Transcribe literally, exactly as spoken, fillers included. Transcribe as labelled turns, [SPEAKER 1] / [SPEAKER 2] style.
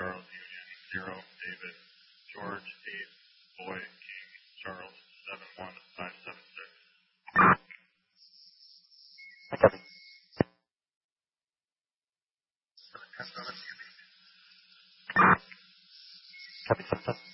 [SPEAKER 1] Charles Union, zero, David, George, eight, Boy, King, Charles, seven one five seven six.
[SPEAKER 2] Copy. Copy, seven seven.